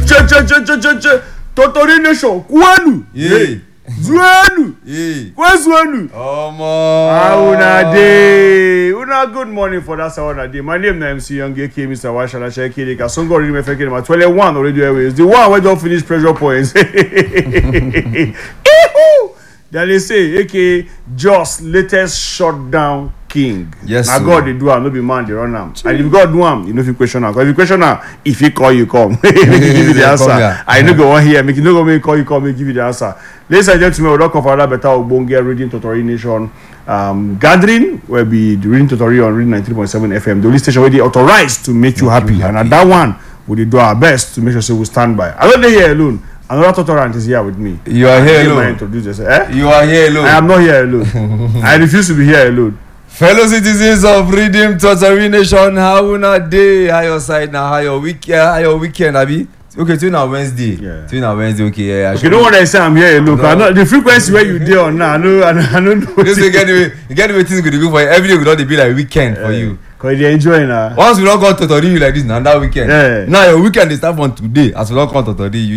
Totori Nation, Kwanu. Yeah. Zuenu. Yeah. Kwazwenu. Omo. Una good morning for that Sawana day. My name is MC Young AK Mr. Washala Sheki. Kasongo already me fake my 21 already airways. The one where don't finish pressure points. Then they say AK just latest shutdown king. Yes. Now God they do am, no be man they run am. And if God do am, you know if you question am. Because if you question am, if he call you come, make you give you the answer. I no go on here, make you no go make call you come, make give you the answer. Ladies and gentlemen, we'll talk for another better Ogbonge Reading Totori Nation gathering where be the Reading Totori on Reading 93.7 FM. The only station where they authorized to make you happy. And at that one, we do our best to make sure we stand by. I don't here alone. Another Totorant is here with me. You are here alone. Introduce yourself. Eh? You are here alone. I am not here alone. I refuse to be here alone. Fellow citizens of Redeem Totori Nation, how una day? How your side now? How your weekend, Abi? Okay, tune on Wednesday. Yeah. Tune on Wednesday. Okay, yeah. You don't want to say I'm here alone. No. The frequency where you there on now, I don't know. Just get the way things go to go for you. Every day will not be like weekend for you. Cause they enjoy now. Once we don't go to Totori you like this, now that weekend. Yeah. Now your weekend is start from today. As we don't come to Totori you.